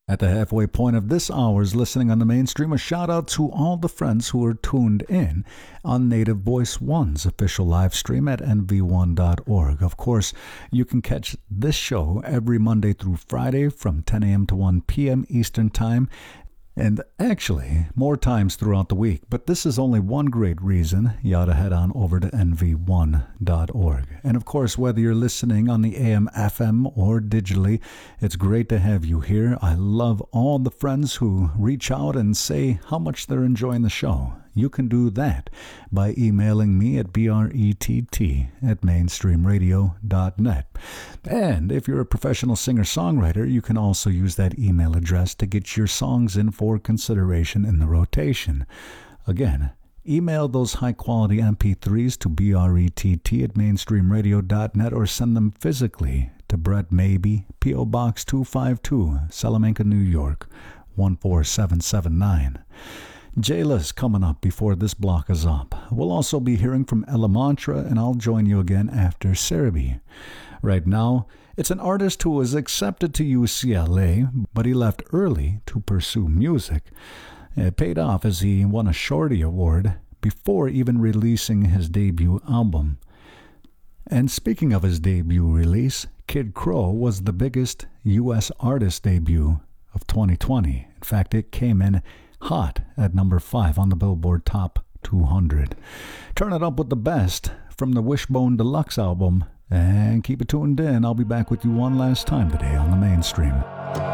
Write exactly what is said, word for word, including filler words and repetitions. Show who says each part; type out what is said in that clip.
Speaker 1: At the halfway point of this hour's listening on the mainstream, a shout out to all the friends who are tuned in on Native Voice One's official live stream at N V one dot org. Of course, you can catch this show every Monday through Friday from ten a.m. to one p.m. Eastern Time, and actually more times throughout the week. But this is only one great reason you ought to head on over to N V one dot org. And of course, whether you're listening on the A M, F M, or digitally, it's great to have you here. I love all the friends who reach out and say how much they're enjoying the show. You can do that by emailing me at brett at mainstream radio dot net. And if you're a professional singer-songwriter, you can also use that email address to get your songs in for consideration in the rotation. Again, email those high-quality M P threes to brett at mainstream radio dot net or send them physically to Brett Maybe, P O. Box two five two, Salamanca, New York, one four seven seven nine. Jayla's coming up before this block is up. We'll also be hearing from Ella Mantra, and I'll join you again after Cerebi. Right now, it's an artist who was accepted to U C L A, but he left early to pursue music. It paid off as he won a Shorty Award before even releasing his debut album. And speaking of his debut release, Kid Crow was the biggest U S artist debut of twenty twenty. In fact, it came in hot at number five on the Billboard Top two hundred. Turn it up with the best from the Wishbone Deluxe album, and keep it tuned in. I'll be back with you one last time today on the mainstream.